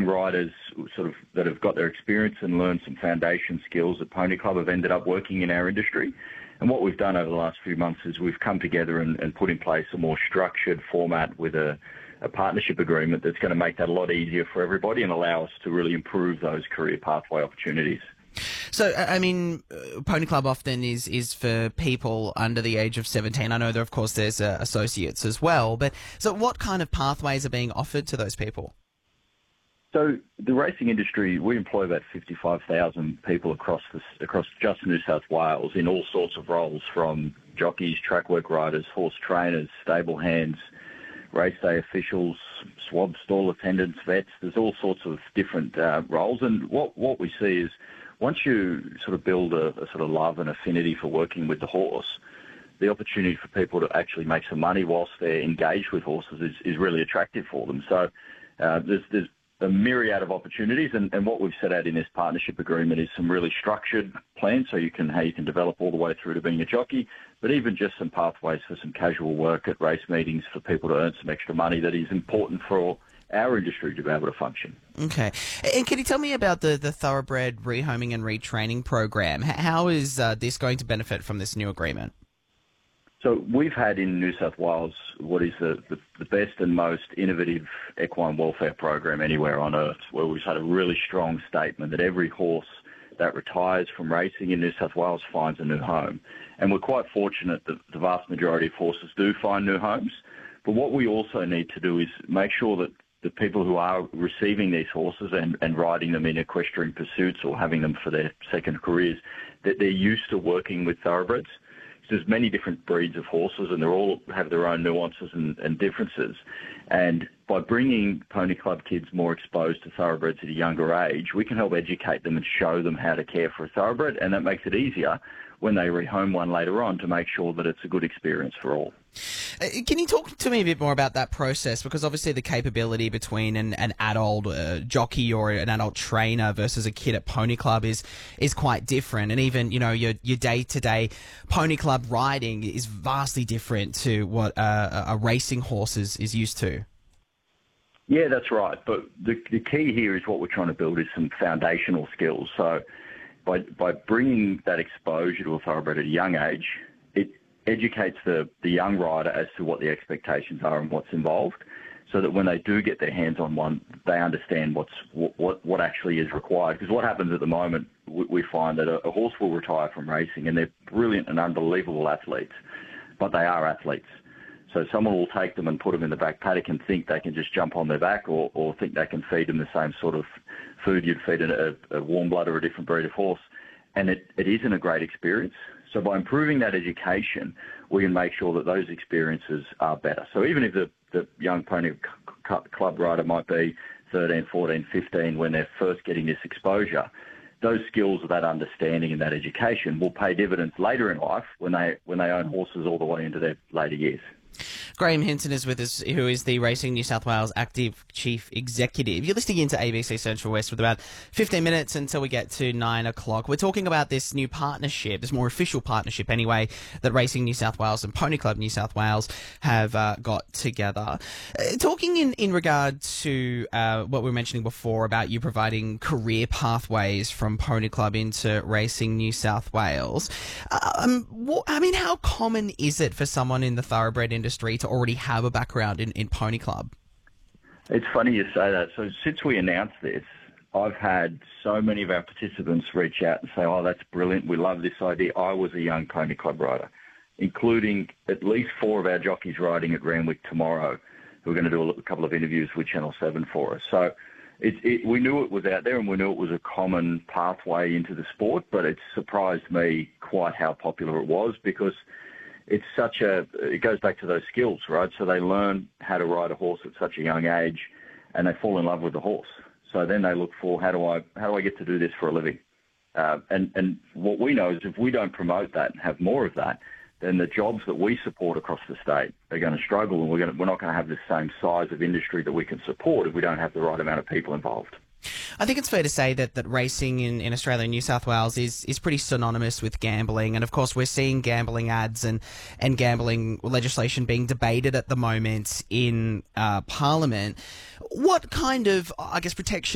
riders sort of that have got their experience and learned some foundation skills at Pony Club have ended up working in our industry. And what we've done over the last few months is we've come together and put in place a more structured format with a partnership agreement that's going to make that a lot easier for everybody and allow us to really improve those career pathway opportunities. So, I mean, Pony Club often is for people under the age of 17. I know that, of course, there's associates as well. But so what kind of pathways are being offered to those people? So the racing industry, we employ about 55,000 people across just New South Wales in all sorts of roles, from jockeys, track work riders, horse trainers, stable hands, race day officials, swab stall attendants, vets. There's all sorts of different roles. And what we see is once you sort of build a sort of love and affinity for working with the horse, the opportunity for people to actually make some money whilst they're engaged with horses is really attractive for them. So there's a myriad of opportunities, and what we've set out in this partnership agreement is some really structured plans so how you can develop all the way through to being a jockey, but even just some pathways for some casual work at race meetings for people to earn some extra money that is important for our industry to be able to function. Okay. And can you tell me about the thoroughbred rehoming and retraining program? How is this going to benefit from this new agreement? So we've had in New South Wales what is the best and most innovative equine welfare program anywhere on earth, where we've had a really strong statement that every horse that retires from racing in New South Wales finds a new home. And we're quite fortunate that the vast majority of horses do find new homes. But what we also need to do is make sure that the people who are receiving these horses and riding them in equestrian pursuits or having them for their second careers, that they're used to working with thoroughbreds. There's many different breeds of horses, and they all have their own nuances and differences. And by bringing Pony Club kids more exposed to thoroughbreds at a younger age, we can help educate them and show them how to care for a thoroughbred, and that makes it easier when they rehome one later on to make sure that it's a good experience for all. Can you talk to me a bit more about that process? Because obviously the capability between an adult jockey or an adult trainer versus a kid at Pony Club is quite different. And even, you know, your day-to-day Pony Club riding is vastly different to what a racing horse is used to. Yeah, that's right. But the key here is what we're trying to build is some foundational skills. So by bringing that exposure to a thoroughbred at a young age, it educates the young rider as to what the expectations are and what's involved, so that when they do get their hands on one, they understand what actually is required. Because what happens at the moment, we find that a horse will retire from racing and they're brilliant and unbelievable athletes, but they are athletes. So someone will take them and put them in the back paddock and think they can just jump on their back or think they can feed them the same sort of food you'd feed a warm blood or a different breed of horse. And it isn't a great experience. So by improving that education, we can make sure that those experiences are better. So even if the young Pony Club rider might be 13, 14, 15 when they're first getting this exposure, those skills, that understanding and that education will pay dividends later in life when they own horses all the way into their later years. Graham Hinton is with us, who is the Racing New South Wales Active Chief Executive. You're listening into ABC Central West with about 15 minutes until we get to 9 o'clock. We're talking about this new partnership, this more official partnership anyway, that Racing New South Wales and Pony Club New South Wales have got together. Talking in regard to what we were mentioning before about you providing career pathways from Pony Club into Racing New South Wales, how common is it for someone in the thoroughbred industry to already have a background in Pony Club? It's funny you say that. So since we announced this, I've had so many of our participants reach out and say, oh, that's brilliant, we love this idea. I was a young Pony Club rider, including at least 4 of our jockeys riding at Randwick tomorrow, who are going to do a couple of interviews with Channel 7 for us. So we knew it was out there and we knew it was a common pathway into the sport, but it surprised me quite how popular it was, because it goes back to those skills, right? So they learn how to ride a horse at such a young age and they fall in love with the horse. So then they look for, how do I get to do this for a living? And what we know is if we don't promote that and have more of that, then the jobs that we support across the state are going to struggle, and we're not going to have the same size of industry that we can support if we don't have the right amount of people involved. I think it's fair to say that racing in Australia and New South Wales is pretty synonymous with gambling. And, of course, we're seeing gambling ads and gambling legislation being debated at the moment in Parliament. What kind of, protection